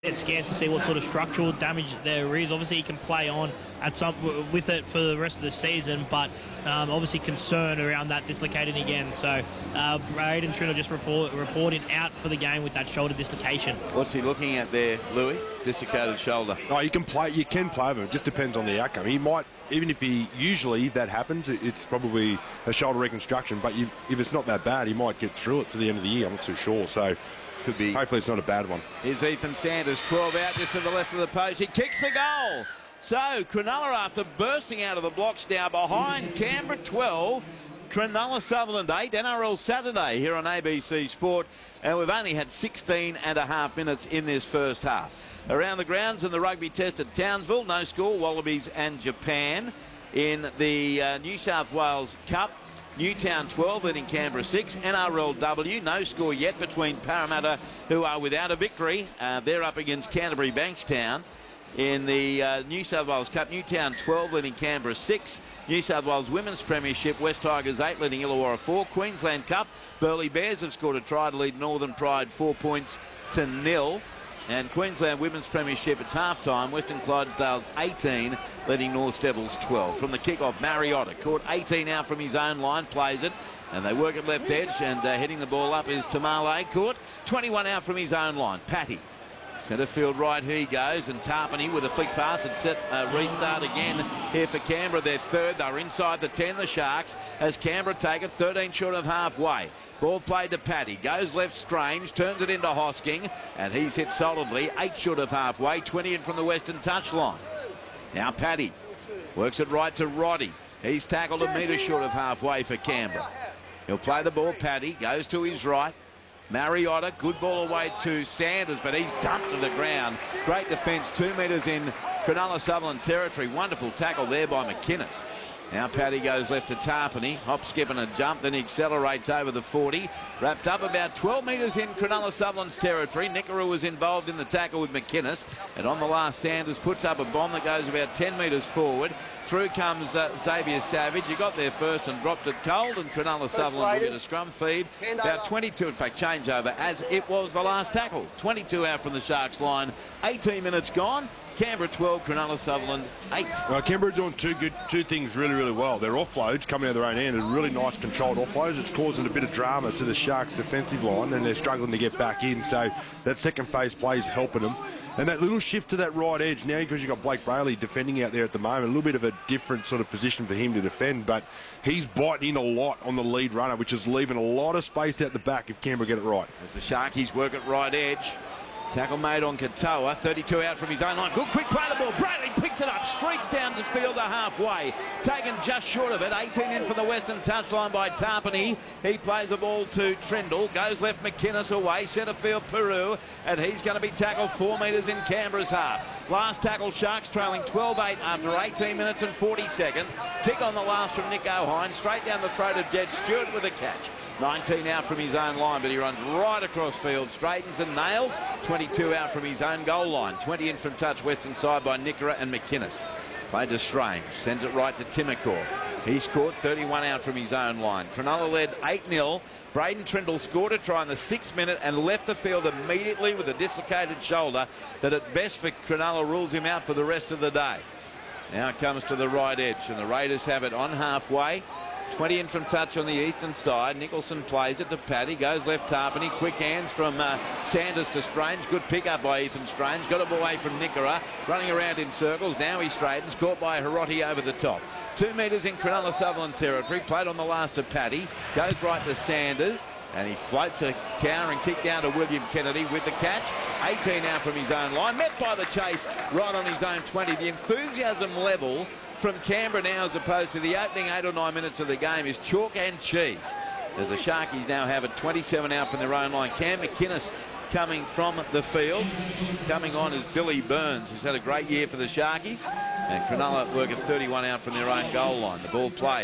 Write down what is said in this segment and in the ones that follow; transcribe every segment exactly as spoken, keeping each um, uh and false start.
It's scans to see what sort of structural damage there is. Obviously, he can play on at some with it for the rest of the season, but um, obviously concern around that dislocating again. So, uh, Braden Trindle just report, reporting out for the game with that shoulder dislocation. What's he looking at there, Louis? Dislocated shoulder. Oh, you can play. You can play with him. It just depends on the outcome. He might, even if he usually if that happens, it's probably a shoulder reconstruction. But you, if it's not that bad, he might get through it to the end of the year. I'm not too sure. So. Could be. Hopefully it's not a bad one. Here's Ethan Sanders, twelve out just to the left of the post. He kicks the goal. So Cronulla, after bursting out of the blocks, now behind Canberra twelve, Cronulla Sutherland eight, N R L Saturday here on A B C Sport. And we've only had sixteen and a half minutes in this first half. Around the grounds in the rugby test at Townsville, no score, Wallabies and Japan. In the uh, New South Wales Cup, Newtown twelve leading Canberra six. N R L W, no score yet between Parramatta, who are without a victory. Uh, they're up against Canterbury Bankstown. In the uh, New South Wales Cup, Newtown twelve leading Canberra six. New South Wales Women's Premiership, West Tigers eight leading Illawarra four. Queensland Cup, Burleigh Bears have scored a try to lead Northern Pride four points to nil. And Queensland Women's Premiership, it's half-time. Western Clydesdales eighteen, leading North Devils twelve. From the kick-off, Mariotta caught eighteen out from his own line, plays it, and they work at left edge, and uh, heading the ball up is Tamale. Caught twenty-one out from his own line. Patty, centre field right, he goes, and Tarpany with a flick pass and set a uh, restart again here for Canberra. They're third, they're inside the ten, the Sharks, as Canberra take it thirteen short of halfway. Ball played to Patty, goes left Strange, turns it into Hosking, and he's hit solidly, eight short of halfway, twenty in from the western touchline. Now Patty works it right to Roddy. He's tackled a metre short of halfway for Canberra. He'll play the ball, Patty, goes to his right. Mariotta, good ball away to Sanders, but he's dumped to the ground. Great defence, two metres in Cronulla Sutherland territory. Wonderful tackle there by McInnes. Now Paddy goes left to Tarpany, hop, skip and a jump, then he accelerates over the forty. Wrapped up about twelve metres in Cronulla Sutherland's territory. Nickera was involved in the tackle with McInnes. And on the last, Sanders puts up a bomb that goes about ten metres forward. Through comes uh, Xavier Savage. He got there first and dropped it cold, and Cronulla Sutherland will get a scrum feed. About twenty-two, in fact, changeover, as it was the last tackle. twenty-two out from the Sharks line. eighteen minutes gone. Canberra twelve, Cronulla Sutherland eight. Well, Canberra are doing two good, two things really, really well. Their offloads coming out of their own end are really nice controlled offloads. It's causing a bit of drama to the Sharks' defensive line, and they're struggling to get back in. So that second phase play is helping them. And that little shift to that right edge now, because you've got Blake Brayley defending out there at the moment, a little bit of a different sort of position for him to defend, but he's biting in a lot on the lead runner, which is leaving a lot of space out the back if Canberra get it right. As the Sharkies work at right edge. Tackle made on Katoa, thirty-two out from his own line. Good quick play the ball. Brayley picks it up, streaks down the field to halfway. Taken just short of it. eighteen in from the western touchline by Tarpany. He plays the ball to Trindle. Goes left McInnes away. Centre field Peru. And he's going to be tackled four metres in Canberra's half. Last tackle, Sharks trailing twelve eight after eighteen minutes and forty seconds. Kick on the last from Nick O'Hine. Straight down the throat of Jed Stewart with a catch. nineteen out from his own line, but he runs right across field, straightens and nailed. twenty-two out from his own goal line. twenty in from touch western side by Nickera and McInnes. Played to Strange, sends it right to Timokor. He's caught thirty-one out from his own line. Cronulla led eight nil. Braden Trindle scored a try in the sixth minute and left the field immediately with a dislocated shoulder that at best for Cronulla rules him out for the rest of the day. Now it comes to the right edge, and the Raiders have it on halfway. twenty in from touch on the eastern side. Nicholson plays it to Paddy. Goes left Tarpany. Quick hands from uh, Sanders to Strange. Good pick up by Ethan Strange. Got it away from Nickera. Running around in circles. Now he straightens. Caught by Hiroti over the top. Two metres in Cronulla Sutherland territory. Played on the last to Paddy. Goes right to Sanders. And he floats a tower and kick down to William Kennedy with the catch. eighteen out from his own line. Met by the chase right on his own twenty. The enthusiasm level from Canberra now, as opposed to the opening eight or nine minutes of the game, is chalk and cheese. As the Sharkies now have it twenty-seven out from their own line. Cam McInnes coming from the field. Coming on is Billy Burns, who's had a great year for the Sharkies. And Cronulla work at thirty-one out from their own goal line. The ball played.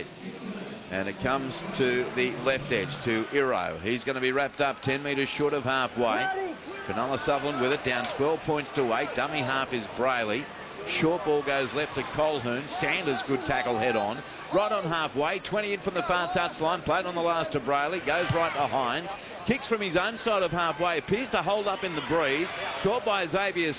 And it comes to the left edge to Iro. He's going to be wrapped up ten metres short of halfway. Cronulla Sutherland with it, down twelve points to eight. Dummy half is Brayley. Short ball goes left to Colhoun. Sanders, good tackle head on. Right on halfway, twenty in from the far touchline. Played on the last to Brayley. Goes right to Hines. Kicks from his own side of halfway. Appears to hold up in the breeze. Caught by Xavier